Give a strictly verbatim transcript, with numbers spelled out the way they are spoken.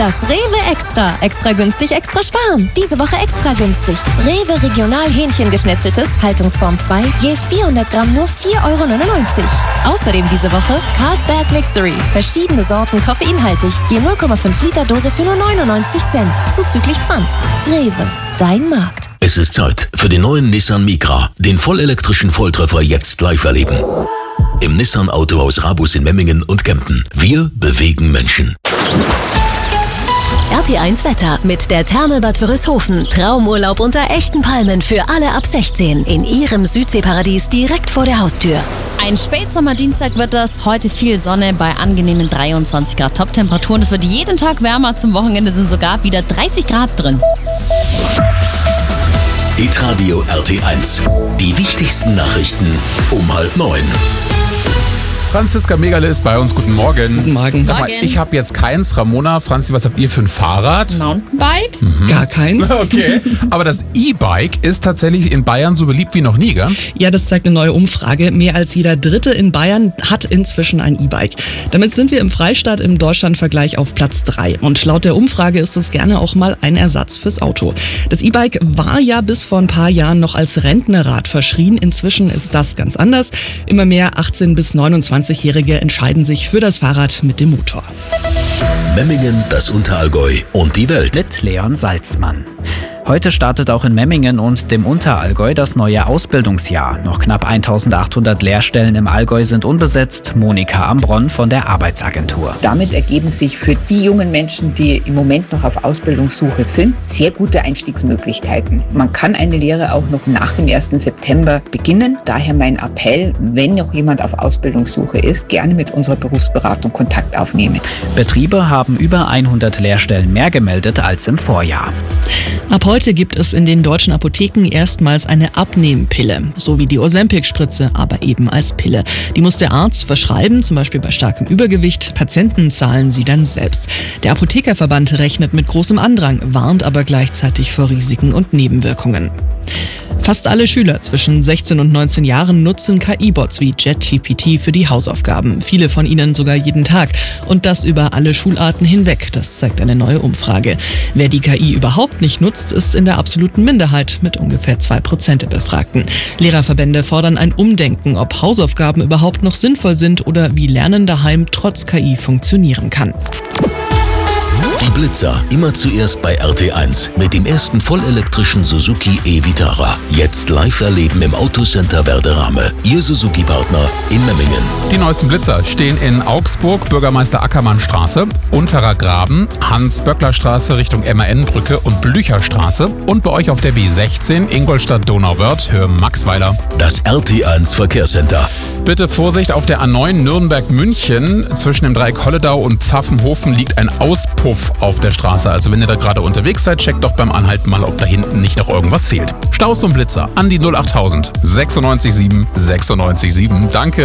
Das Rewe Extra. Extra günstig, extra sparen. Diese Woche extra günstig. Rewe Regional Hähnchengeschnetzeltes, Haltungsform zwei, je vierhundert Gramm nur vier Euro neunundneunzig. Außerdem diese Woche Carlsberg Mixery. Verschiedene Sorten koffeinhaltig, je null Komma fünf Liter Dose für nur neunundneunzig Cent. Zuzüglich Pfand. Rewe, dein Markt. Es ist Zeit für den neuen Nissan Micra. Den vollelektrischen Volltreffer jetzt live erleben. Im Nissan Autohaus Rabus in Memmingen und Kempten. Wir bewegen Menschen. R T eins Wetter mit der Thermelbad Wörishofen. Traumurlaub unter echten Palmen für alle ab sechzehn. In ihrem Südseeparadies direkt vor der Haustür. Ein Spätsommerdienstag wird das. Heute viel Sonne bei angenehmen dreiundzwanzig Grad Top-Temperaturen. Es wird jeden Tag wärmer. Zum Wochenende sind sogar wieder dreißig Grad drin. Hitradio R T eins. Die wichtigsten Nachrichten um halb neun. Franziska Megale ist bei uns. Guten Morgen. Guten Morgen. Sag mal, Morgen. ich habe jetzt keins. Ramona, Franzi, was habt ihr für ein Fahrrad? Mountainbike? Mhm. Gar keins. Okay. Aber das E-Bike ist tatsächlich in Bayern so beliebt wie noch nie, gell? Ja, das zeigt eine neue Umfrage. Mehr als jeder Dritte in Bayern hat inzwischen ein E-Bike. Damit sind wir im Freistaat im Deutschlandvergleich auf Platz drei. Und laut der Umfrage ist es gerne auch mal ein Ersatz fürs Auto. Das E-Bike war ja bis vor ein paar Jahren noch als Rentnerrad verschrien. Inzwischen ist das ganz anders. Immer mehr achtzehn- bis neunundzwanzigjährige entscheiden sich für das Fahrrad mit dem Motor. Memmingen, das Unterallgäu und die Welt. Mit Leon Salzmann. Heute startet auch in Memmingen und dem Unterallgäu das neue Ausbildungsjahr. Noch knapp eintausendachthundert Lehrstellen im Allgäu sind unbesetzt. Monika Ambronn von der Arbeitsagentur. Damit ergeben sich für die jungen Menschen, die im Moment noch auf Ausbildungssuche sind, sehr gute Einstiegsmöglichkeiten. Man kann eine Lehre auch noch nach dem ersten September beginnen. Daher mein Appell, wenn noch jemand auf Ausbildungssuche ist, gerne mit unserer Berufsberatung Kontakt aufnehmen. Betriebe haben über hundert Lehrstellen mehr gemeldet als im Vorjahr. Ab heute gibt es in den deutschen Apotheken erstmals eine Abnehmpille, so wie die Ozempic-Spritze, aber eben als Pille. Die muss der Arzt verschreiben, zum Beispiel bei starkem Übergewicht. Patienten zahlen sie dann selbst. Der Apothekerverband rechnet mit großem Andrang, warnt aber gleichzeitig vor Risiken und Nebenwirkungen. Fast alle Schüler zwischen sechzehn und neunzehn Jahren nutzen K I-Bots wie ChatGPT für die Hausaufgaben. Viele von ihnen sogar jeden Tag. Und das über alle Schularten hinweg. Das zeigt eine neue Umfrage. Wer die K I überhaupt nicht nutzt, ist in der absoluten Minderheit mit ungefähr zwei Prozent der Befragten. Lehrerverbände fordern ein Umdenken, ob Hausaufgaben überhaupt noch sinnvoll sind oder wie Lernen daheim trotz K I funktionieren kann. Die Blitzer, immer zuerst bei R T eins mit dem ersten vollelektrischen Suzuki e-Vitara. Jetzt live erleben im Autocenter Werderame. Ihr Suzuki-Partner in Memmingen. Die neuesten Blitzer stehen in Augsburg, Bürgermeister Ackermannstraße, Unterer Graben, Hans-Böckler-Straße Richtung M A N-Brücke und Blücherstraße. Und bei euch auf der B sechzehn, Ingolstadt-Donauwörth, Höhe Maxweiler. Das R T eins Verkehrscenter. Bitte Vorsicht, auf der A neun Nürnberg-München. Zwischen dem Dreieck Holledau und Pfaffenhofen liegt ein Auspuff auf der Straße. Also wenn ihr da gerade unterwegs seid, checkt doch beim Anhalten mal, ob da hinten nicht noch irgendwas fehlt. Staus und Blitzer an die null achttausend sechsundneunzig sieben sechsundneunzig sieben. Danke.